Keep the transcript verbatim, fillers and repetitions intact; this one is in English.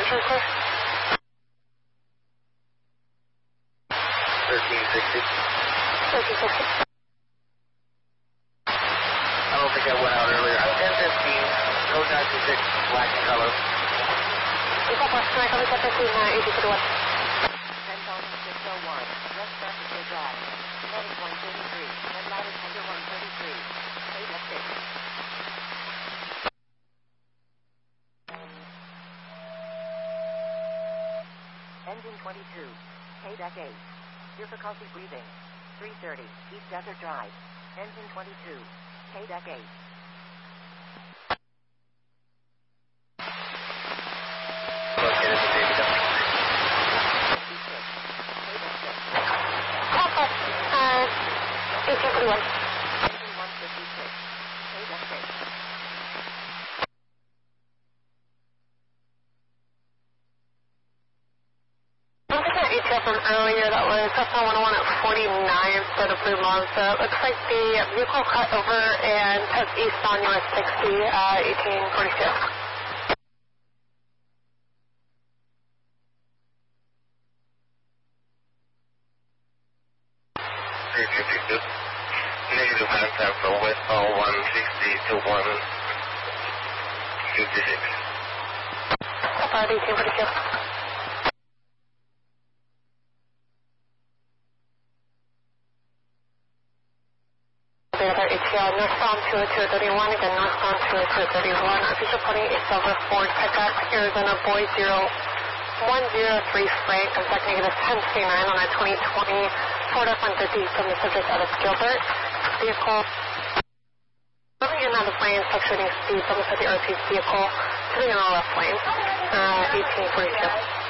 Sure, sir. thirteen sixty. thirteen sixty. I don't think I went out earlier. I'm ten fifteen, code nine two six, black in color. Ito po, sir, kami sa fifteen na eighty to the one. ten thousand six oh one, West Francisco Drive. Medic one thirty-three, and ladder tender one thirty-three. eight F six. Engine twenty-two, K deck eight. Difficulty breathing. three thirty, East Desert Drive. Engine twenty-two, K deck eight. Located at Baby Duck. fifty-six, K deck six. Papa, uh, eighteen to the one. Engine one fifty-six, K deck six. I'm looking at A T L from earlier. That was Cessna one oh one at forty-nine for the Blue Monza. It looks like the vehicle cut over and took east on U S sixty, uh, eighteen forty-two. three fifty-two. Negative contact from westbound one sixty to one fifty-six. About eighteen forty-two. The other A T L, northbound two oh two thirty-one, again northbound two oh two thirty-one. Official reporting a silver Ford pickup, Arizona Boy zero one zero three Frank, contact negative ten fifty-nine on a twenty twenty Ford F one fifty from the subject out of Gilbert. Vehicle moving in out of lane, fluctuating speeds almost at the R P vehicle, sitting in a left lane, uh, eighteen forty-two.